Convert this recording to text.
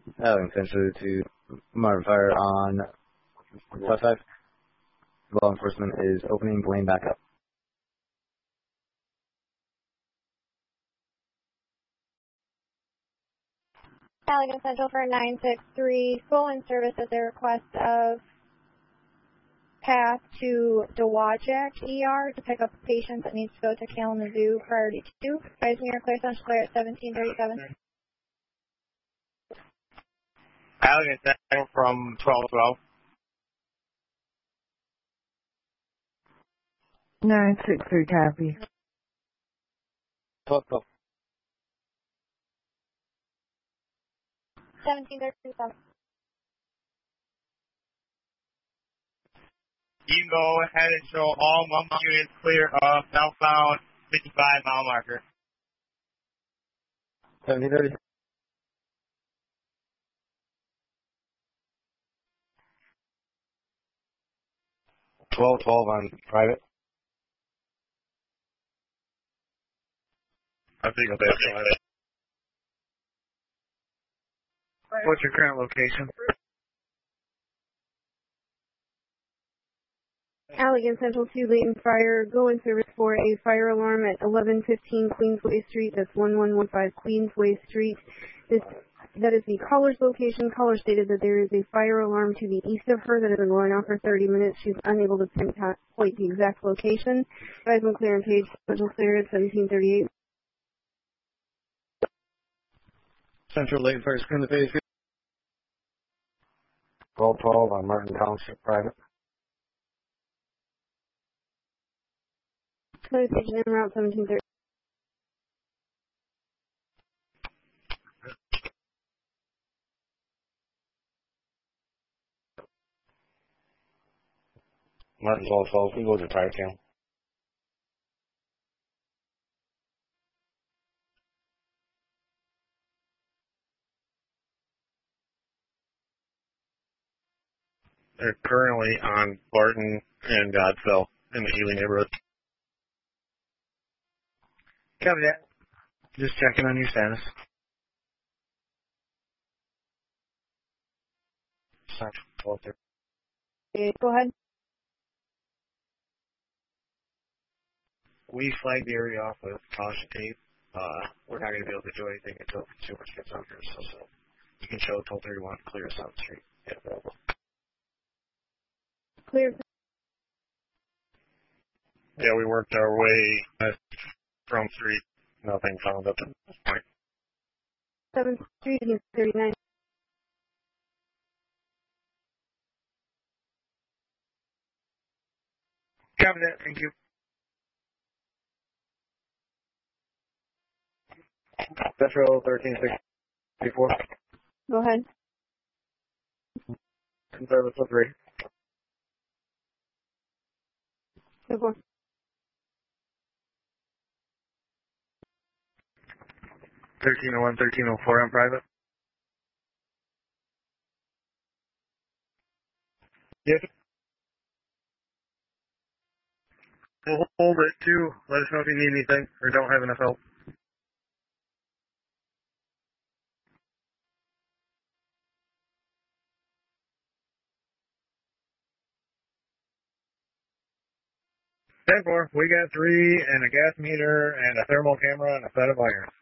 Essentially to Martin Fire on South Side. Law enforcement is opening the lane back up. Allegan Central for 963, full in service at the request of path to Dowagiac ER to pick up a patient that needs to go to Kalamazoo priority 2. Advising your clear central clear at 1737. Allegan Central from 1212. 963 copy. 1212. 1737. You can go ahead and show all mobile units clear of southbound 55 mile marker. 1730. on private. I think that's it. What's your current location? Allegan Central 2, Leighton Fire, go in service for a fire alarm at 1115 Queensway Street. That's 1115 Queensway Street. That is the caller's location. Caller stated that there is a fire alarm to the east of her that has been going off for 30 minutes. She's unable to pinpoint the exact location. Advisement clear and page. Central clear at 1738. Central Leighton Fire, screen the page. 1212 on Martin Township private. Clear station en route 1730. Martin 1212, we go to fire cam. They're currently on Barton and Godfell in the Ely neighborhood. Copy that. Just checking on your status. Central 1230. Go ahead. We flagged the area off with caution tape. We're not going to be able to do anything until the consumer gets out here, so you can show 1231 clear South Street. Yeah, available. Clear. Yeah, we worked our way from 3. Nothing found up to this point. 7th Street, 39. Copy that. Thank you. Central 1364. Go ahead. In service with 3. Go for 1301, 1304 on private. Yes. We'll hold it too. Let us know if you need anything or don't have enough help. We got 3 and a gas meter and a thermal camera and a set of irons.